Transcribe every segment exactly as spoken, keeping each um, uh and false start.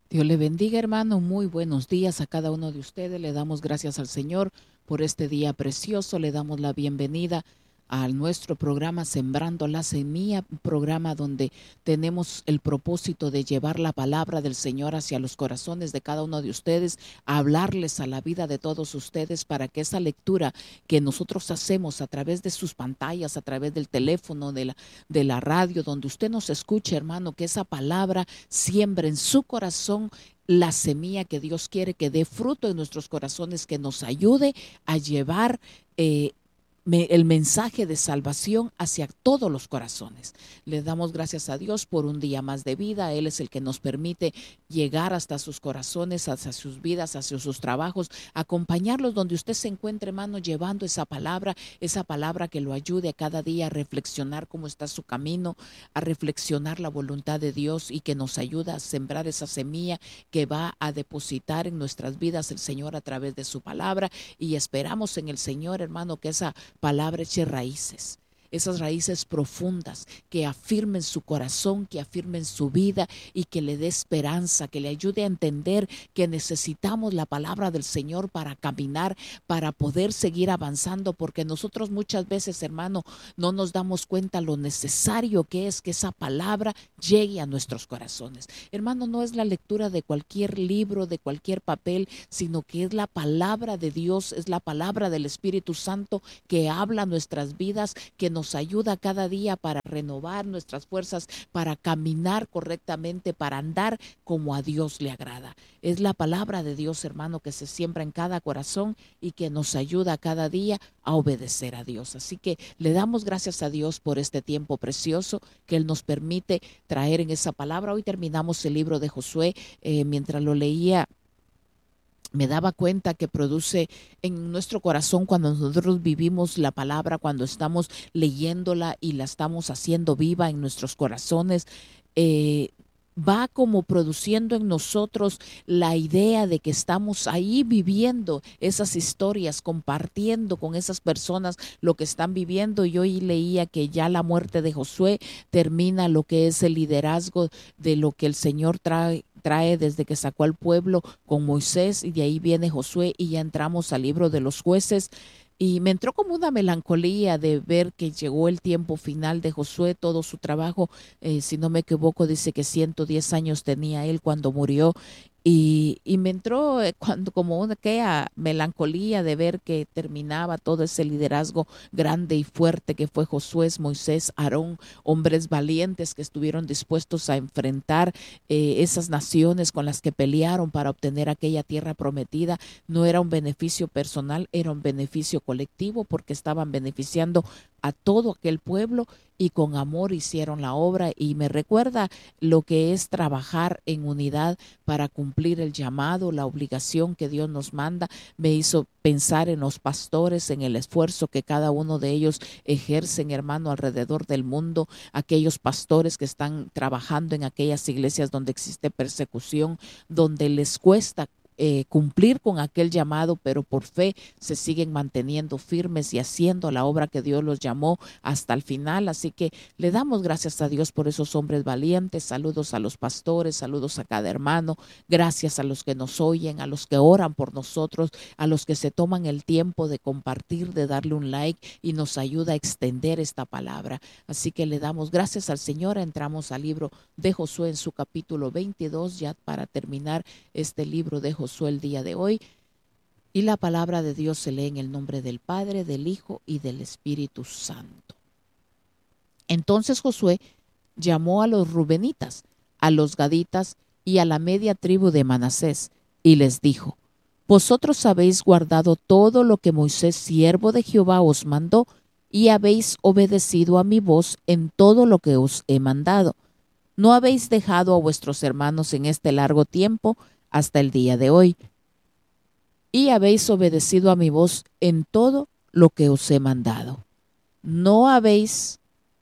Dios le bendiga, hermano. Muy buenos días a cada uno de ustedes. Le damos gracias al Señor por este día precioso. Le damos la bienvenida a nuestro programa Sembrando la Semilla, un programa donde tenemos el propósito de llevar la palabra del Señor hacia los corazones de cada uno de ustedes, a hablarles a la vida de todos ustedes para que esa lectura que nosotros hacemos a través de sus pantallas, a través del teléfono, de la, de la radio, donde usted nos escuche, hermano, que esa palabra siembre en su corazón la semilla que Dios quiere que dé fruto en nuestros corazones, que nos ayude a llevar eh, me, el mensaje de salvación hacia todos los corazones. Le damos gracias a Dios por un día más de vida. Él es el que nos permite llegar hasta sus corazones, hacia sus vidas, hacia sus trabajos, acompañarlos donde usted se encuentre, hermano, llevando esa palabra, esa palabra que lo ayude a cada día a reflexionar cómo está su camino, a reflexionar la voluntad de Dios y que nos ayuda a sembrar esa semilla que va a depositar en nuestras vidas el Señor a través de su palabra. Y esperamos en el Señor, hermano, que esa palabra eche raíces, esas raíces profundas que afirmen su corazón, que afirmen su vida y que le dé esperanza, que le ayude a entender que necesitamos la palabra del Señor para caminar, para poder seguir avanzando, porque nosotros muchas veces, hermano, no nos damos cuenta lo necesario que es que esa palabra llegue a nuestros corazones. Hermano, no es la lectura de cualquier libro, de cualquier papel, sino que es la palabra de Dios, es la palabra del Espíritu Santo que habla a nuestras vidas, que nos ayuda cada día para renovar nuestras fuerzas, para caminar correctamente, para andar como a Dios le agrada. Es la palabra de Dios, hermano, que se siembra en cada corazón y que nos ayuda cada día a obedecer a Dios. Así que le damos gracias a Dios por este tiempo precioso que Él nos permite traer en esa palabra. Hoy terminamos el libro de Josué. Eh, mientras lo leía, me daba cuenta que produce en nuestro corazón cuando nosotros vivimos la palabra, cuando estamos leyéndola y la estamos haciendo viva en nuestros corazones, eh, va como produciendo en nosotros la idea de que estamos ahí viviendo esas historias, compartiendo con esas personas lo que están viviendo. Y hoy leía que ya la muerte de Josué termina lo que es el liderazgo de lo que el Señor trae trae desde que sacó al pueblo con Moisés, y de ahí viene Josué y ya entramos al libro de los jueces. Y me entró como una melancolía de ver que llegó el tiempo final de Josué, todo su trabajo, eh, si no me equivoco, dice que ciento diez años tenía él cuando murió. Y, y me entró eh, cuando como una aquella melancolía de ver que terminaba todo ese liderazgo grande y fuerte que fue Josué, Moisés, Aarón, hombres valientes que estuvieron dispuestos a enfrentar eh, esas naciones con las que pelearon para obtener aquella tierra prometida. No era un beneficio personal, era un beneficio colectivo, porque estaban beneficiando a todo aquel pueblo y con amor hicieron la obra. Y me recuerda lo que es trabajar en unidad para cumplir el llamado, la obligación que Dios nos manda. Me hizo pensar en los pastores, en el esfuerzo que cada uno de ellos ejercen, hermano, alrededor del mundo, aquellos pastores que están trabajando en aquellas iglesias donde existe persecución, donde les cuesta Eh, cumplir con aquel llamado, pero por fe se siguen manteniendo firmes y haciendo la obra que Dios los llamó hasta el final. Así que le damos gracias a Dios por esos hombres valientes. Saludos a los pastores, saludos a cada hermano, gracias a los que nos oyen, a los que oran por nosotros, a los que se toman el tiempo de compartir, de darle un like y nos ayuda a extender esta palabra. Así que le damos gracias al Señor. Entramos al libro de Josué en su capítulo veintidós, ya para terminar este libro de Josué el día de hoy. Y la palabra de Dios se lee en el nombre del Padre, del Hijo y del Espíritu Santo. Entonces Josué llamó a los rubenitas, a los gaditas y a la media tribu de Manasés, y les dijo: vosotros habéis guardado todo lo que Moisés, siervo de Jehová, os mandó, y habéis obedecido a mi voz en todo lo que os he mandado. No habéis dejado a vuestros hermanos en este largo tiempo hasta el día de hoy, y habéis obedecido a mi voz en todo lo que os he mandado. No habéis,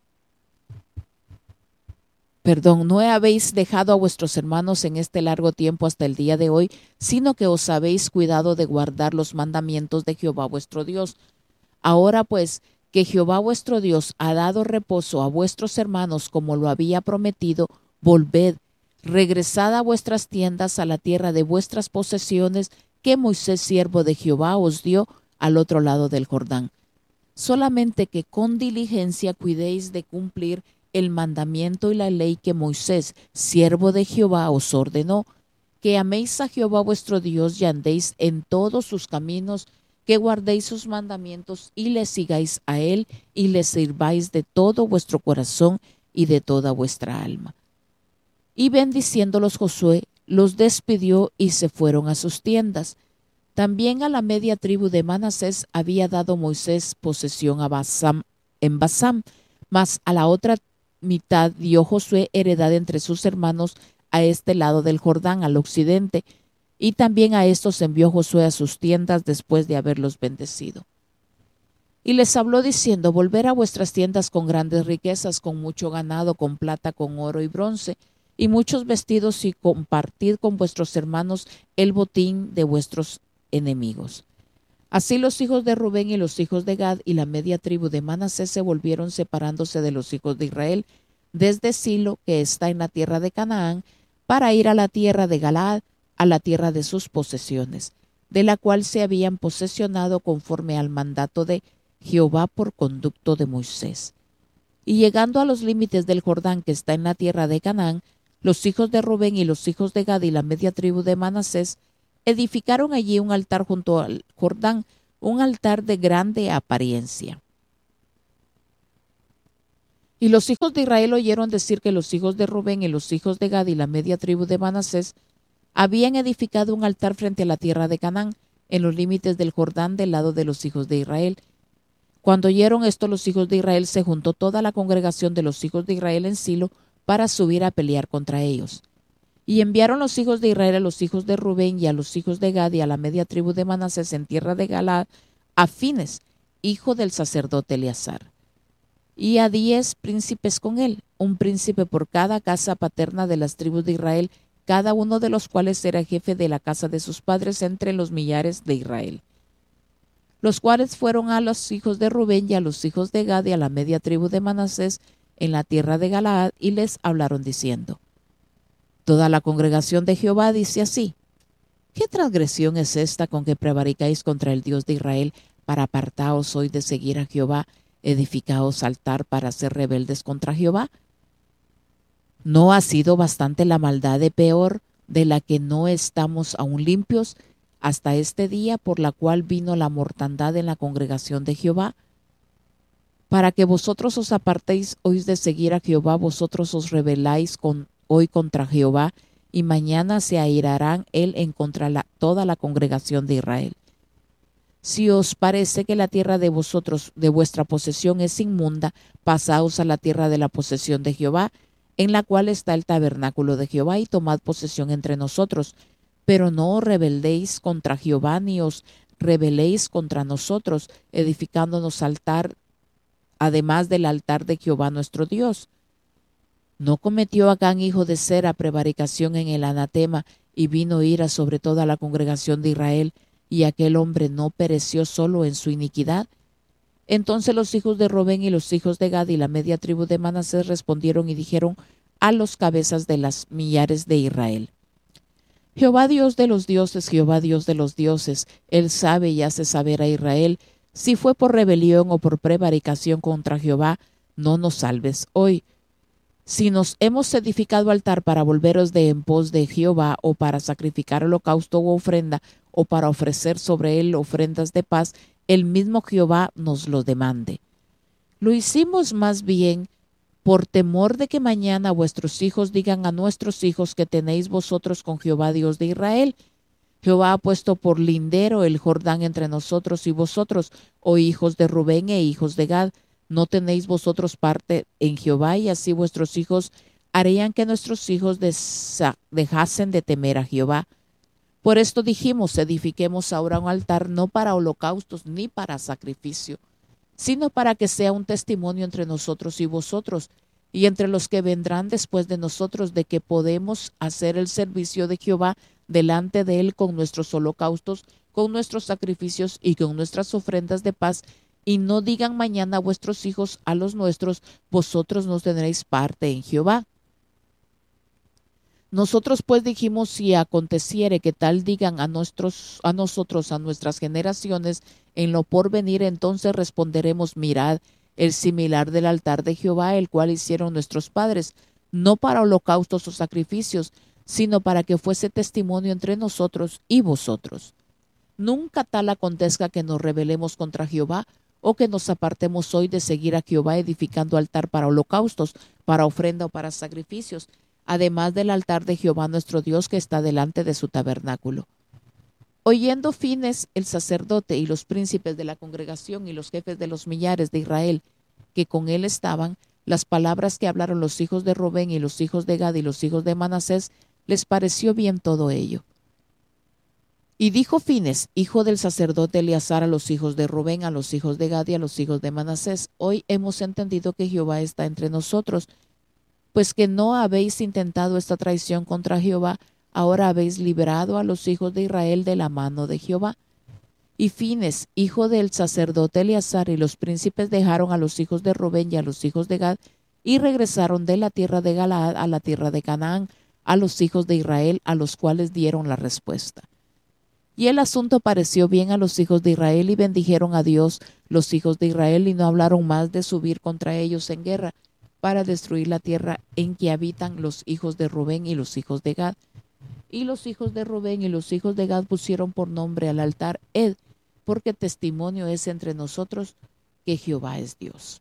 perdón, no habéis dejado a vuestros hermanos en este largo tiempo hasta el día de hoy, sino que os habéis cuidado de guardar los mandamientos de Jehová vuestro Dios. Ahora pues, que Jehová vuestro Dios ha dado reposo a vuestros hermanos como lo había prometido, volved, regresad a vuestras tiendas, a la tierra de vuestras posesiones, que Moisés, siervo de Jehová, os dio al otro lado del Jordán. Solamente que con diligencia cuidéis de cumplir el mandamiento y la ley que Moisés, siervo de Jehová, os ordenó, que améis a Jehová vuestro Dios y andéis en todos sus caminos, que guardéis sus mandamientos y le sigáis a él y le sirváis de todo vuestro corazón y de toda vuestra alma. Y bendiciéndolos Josué, los despidió y se fueron a sus tiendas. También a la media tribu de Manasés había dado Moisés posesión a Basam, en Basam, mas a la otra mitad dio Josué heredad entre sus hermanos a este lado del Jordán, al occidente, y también a estos envió Josué a sus tiendas después de haberlos bendecido. Y les habló diciendo: volver a vuestras tiendas con grandes riquezas, con mucho ganado, con plata, con oro y bronce, y muchos vestidos, y compartid con vuestros hermanos el botín de vuestros enemigos. Así los hijos de Rubén y los hijos de Gad y la media tribu de Manasés se volvieron, separándose de los hijos de Israel desde Silo, que está en la tierra de Canaán, para ir a la tierra de Galaad, a la tierra de sus posesiones, de la cual se habían posesionado conforme al mandato de Jehová por conducto de Moisés. Y llegando a los límites del Jordán, que está en la tierra de Canaán, los hijos de Rubén y los hijos de Gad y la media tribu de Manasés edificaron allí un altar junto al Jordán, un altar de grande apariencia. Y los hijos de Israel oyeron decir que los hijos de Rubén y los hijos de Gad y la media tribu de Manasés habían edificado un altar frente a la tierra de Canaán, en los límites del Jordán, del lado de los hijos de Israel. Cuando oyeron esto, los hijos de Israel, se juntó toda la congregación de los hijos de Israel en Silo para subir a pelear contra ellos. Y enviaron los hijos de Israel a los hijos de Rubén y a los hijos de Gad y a la media tribu de Manasés en tierra de Galaad a Fines, hijo del sacerdote Eleazar, y a diez príncipes con él, un príncipe por cada casa paterna de las tribus de Israel, cada uno de los cuales era jefe de la casa de sus padres entre los millares de Israel. Los cuales fueron a los hijos de Rubén y a los hijos de Gad y a la media tribu de Manasés en la tierra de Galaad, y les hablaron diciendo: toda la congregación de Jehová dice así: ¿qué transgresión es esta con que prevaricáis contra el Dios de Israel, para apartaos hoy de seguir a Jehová, edificaos altar para ser rebeldes contra Jehová? ¿No ha sido bastante la maldad de Peor, de la que no estamos aún limpios hasta este día, por la cual vino la mortandad en la congregación de Jehová? Para que vosotros os apartéis hoy de seguir a Jehová, vosotros os rebeláis con, hoy contra Jehová, y mañana se airarán él en contra la, toda la congregación de Israel. Si os parece que la tierra de vosotros, de vuestra posesión, es inmunda, pasaos a la tierra de la posesión de Jehová, en la cual está el tabernáculo de Jehová, y tomad posesión entre nosotros. Pero no os rebeléis contra Jehová, ni os rebeléis contra nosotros, edificándonos altar, además del altar de Jehová nuestro Dios. ¿No cometió Acán, hijo de Zera, prevaricación en el anatema, y vino ira sobre toda la congregación de Israel, y aquel hombre no pereció solo en su iniquidad? Entonces los hijos de Rubén y los hijos de Gad y la media tribu de Manasés respondieron y dijeron a los cabezas de las millares de Israel: Jehová Dios de los dioses, Jehová Dios de los dioses, él sabe y hace saber a Israel si fue por rebelión o por prevaricación contra Jehová. No nos salves hoy. Si nos hemos edificado altar para volveros de en pos de Jehová, o para sacrificar holocausto u ofrenda, o para ofrecer sobre él ofrendas de paz, el mismo Jehová nos lo demande. Lo hicimos más bien por temor de que mañana vuestros hijos digan a nuestros hijos que tenéis vosotros con Jehová Dios de Israel. Jehová ha puesto por lindero el Jordán entre nosotros y vosotros, oh hijos de Rubén e hijos de Gad. No tenéis vosotros parte en Jehová, y así vuestros hijos harían que nuestros hijos dejasen de temer a Jehová. Por esto dijimos: edifiquemos ahora un altar, no para holocaustos ni para sacrificio, sino para que sea un testimonio entre nosotros y vosotros, y entre los que vendrán después de nosotros, de que podemos hacer el servicio de Jehová delante de él con nuestros holocaustos, con nuestros sacrificios y con nuestras ofrendas de paz. Y no digan mañana vuestros hijos a los nuestros: vosotros no tendréis parte en Jehová. Nosotros pues dijimos, si aconteciere que tal digan a, nuestros, a nosotros, a nuestras generaciones, en lo porvenir, entonces responderemos, mirad, el similar del altar de Jehová, el cual hicieron nuestros padres, no para holocaustos o sacrificios, sino para que fuese testimonio entre nosotros y vosotros. Nunca tal acontezca que nos rebelemos contra Jehová, o que nos apartemos hoy de seguir a Jehová edificando altar para holocaustos, para ofrenda o para sacrificios, además del altar de Jehová nuestro Dios que está delante de su tabernáculo. Oyendo Fines el sacerdote y los príncipes de la congregación y los jefes de los millares de Israel que con él estaban, las palabras que hablaron los hijos de Rubén y los hijos de Gad y los hijos de Manasés, les pareció bien todo ello. Y dijo Fines, hijo del sacerdote Eleazar, a los hijos de Rubén, a los hijos de Gad y a los hijos de Manasés: hoy hemos entendido que Jehová está entre nosotros, pues que no habéis intentado esta traición contra Jehová, ahora habéis librado a los hijos de Israel de la mano de Jehová. Y Fines, hijo del sacerdote Eleazar, y los príncipes dejaron a los hijos de Rubén y a los hijos de Gad, y regresaron de la tierra de Galaad a la tierra de Canaán, a los hijos de Israel, a los cuales dieron la respuesta. Y el asunto pareció bien a los hijos de Israel, y bendijeron a Dios los hijos de Israel, y no hablaron más de subir contra ellos en guerra, para destruir la tierra en que habitan los hijos de Rubén y los hijos de Gad. Y los hijos de Rubén y los hijos de Gad pusieron por nombre al altar Ed, porque testimonio es entre nosotros que Jehová es Dios.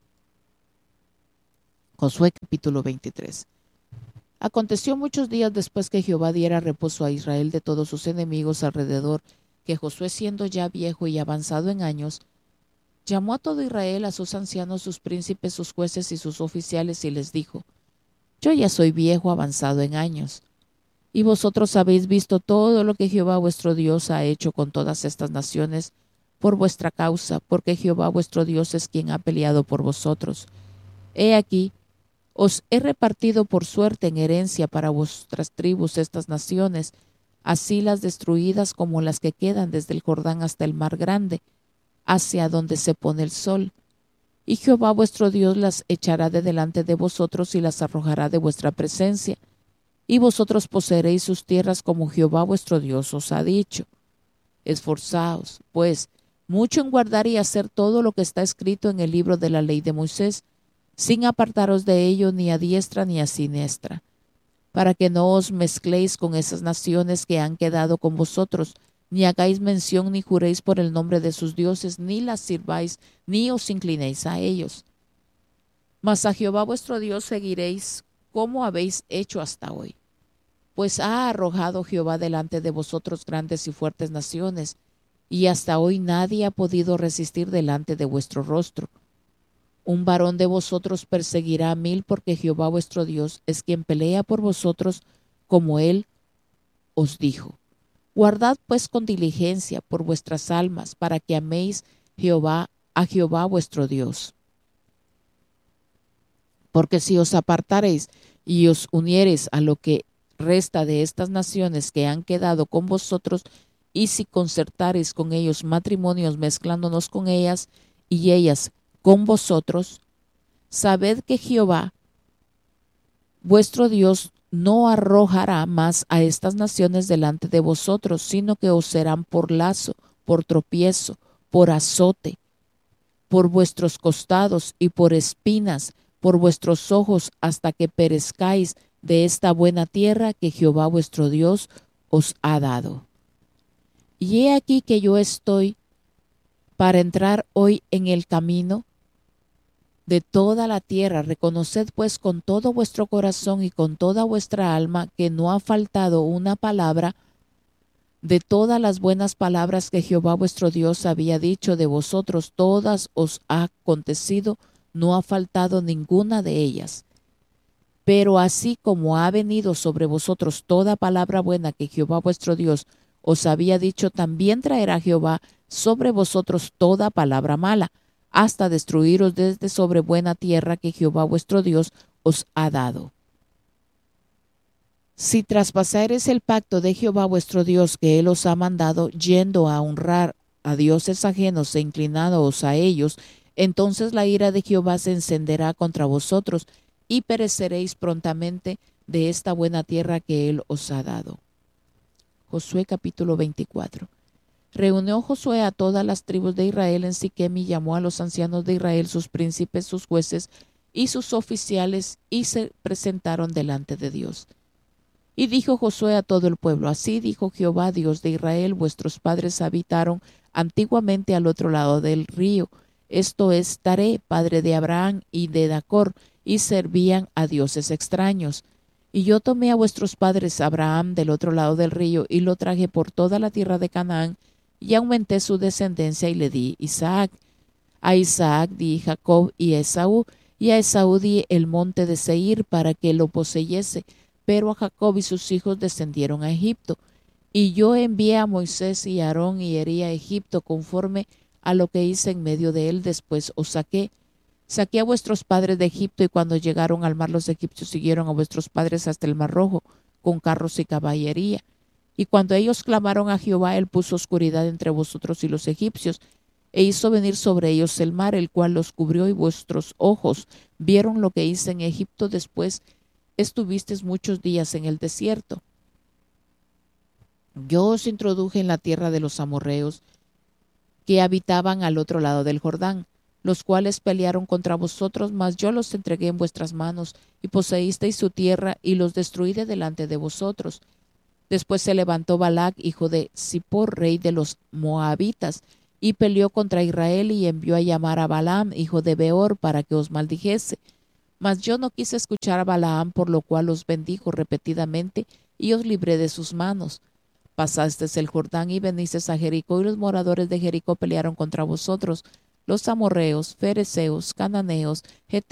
Josué capítulo veintitrés. Aconteció muchos días después que Jehová diera reposo a Israel de todos sus enemigos alrededor, que Josué, siendo ya viejo y avanzado en años, llamó a todo Israel, a sus ancianos, sus príncipes, sus jueces y sus oficiales, y les dijo: yo ya soy viejo, avanzado en años, y vosotros habéis visto todo lo que Jehová vuestro Dios ha hecho con todas estas naciones por vuestra causa, porque Jehová vuestro Dios es quien ha peleado por vosotros. He aquí, os he repartido por suerte en herencia para vuestras tribus estas naciones, así las destruidas como las que quedan desde el Jordán hasta el mar grande, hacia donde se pone el sol. Y Jehová vuestro Dios las echará de delante de vosotros y las arrojará de vuestra presencia, y vosotros poseeréis sus tierras como Jehová vuestro Dios os ha dicho. Esforzaos, pues, mucho en guardar y hacer todo lo que está escrito en el libro de la ley de Moisés, sin apartaros de ello ni a diestra ni a siniestra, para que no os mezcléis con esas naciones que han quedado con vosotros, ni hagáis mención ni juréis por el nombre de sus dioses, ni las sirváis, ni os inclinéis a ellos. Mas a Jehová vuestro Dios seguiréis como habéis hecho hasta hoy. Pues ha arrojado Jehová delante de vosotros grandes y fuertes naciones, y hasta hoy nadie ha podido resistir delante de vuestro rostro. Un varón de vosotros perseguirá a mil, porque Jehová vuestro Dios es quien pelea por vosotros, como él os dijo. Guardad pues con diligencia por vuestras almas, para que améis Jehová a Jehová vuestro Dios. Porque si os apartareis y os uniereis a lo que resta de estas naciones que han quedado con vosotros, y si concertareis con ellos matrimonios mezclándonos con ellas y ellas con vosotros, sabed que Jehová vuestro Dios no arrojará más a estas naciones delante de vosotros, sino que os serán por lazo, por tropiezo, por azote, por vuestros costados y por espinas, por vuestros ojos, hasta que perezcáis de esta buena tierra que Jehová vuestro Dios os ha dado. Y he aquí que yo estoy para entrar hoy en el camino de toda la tierra. Reconoced pues con todo vuestro corazón y con toda vuestra alma que no ha faltado una palabra de todas las buenas palabras que Jehová vuestro Dios había dicho de vosotros, todas os ha acontecido, no ha faltado ninguna de ellas. Pero así como ha venido sobre vosotros toda palabra buena que Jehová vuestro Dios os había dicho, también traerá Jehová sobre vosotros toda palabra mala, hasta destruiros desde sobre buena tierra que Jehová vuestro Dios os ha dado. Si traspasareis el pacto de Jehová vuestro Dios que él os ha mandado, yendo a honrar a dioses ajenos e inclinados a ellos, entonces la ira de Jehová se encenderá contra vosotros y pereceréis prontamente, de esta buena tierra que él os ha dado. Josué capítulo veinticuatro. Reunió Josué a todas las tribus de Israel en Siquem y llamó a los ancianos de Israel, sus príncipes, sus jueces y sus oficiales, y se presentaron delante de Dios. Y dijo Josué a todo el pueblo: así dijo Jehová, Dios de Israel: vuestros padres habitaron antiguamente al otro lado del río, esto es Taré, padre de Abraham y de Nacor, y servían a dioses extraños. Y yo tomé a vuestros padres Abraham del otro lado del río, y lo traje por toda la tierra de Canaán, y aumenté su descendencia, y le di Isaac. A Isaac di Jacob y Esaú, y a Esaú di el monte de Seir para que lo poseyese, pero a Jacob y sus hijos descendieron a Egipto. Y yo envié a Moisés y a Aarón y herí a Egipto conforme a lo que hice en medio de él. Después os saqué. Saqué a vuestros padres de Egipto, y cuando llegaron al mar los egipcios siguieron a vuestros padres hasta el mar Rojo, con carros y caballería. Y cuando ellos clamaron a Jehová, él puso oscuridad entre vosotros y los egipcios, e hizo venir sobre ellos el mar, el cual los cubrió, y vuestros ojos vieron lo que hice en Egipto. Después estuvisteis muchos días en el desierto. Yo os introduje en la tierra de los amorreos, que habitaban al otro lado del Jordán, los cuales pelearon contra vosotros, mas yo los entregué en vuestras manos, y poseísteis su tierra, y los destruí de delante de vosotros. Después se levantó Balac, hijo de Zippor, rey de los moabitas, y peleó contra Israel, y envió a llamar a Balaam, hijo de Beor, para que os maldijese. Mas yo no quise escuchar a Balaam, por lo cual os bendijo repetidamente, y os libré de sus manos. Pasasteis el Jordán y venisteis a Jericó, y los moradores de Jericó pelearon contra vosotros, los amorreos, fereceos, cananeos,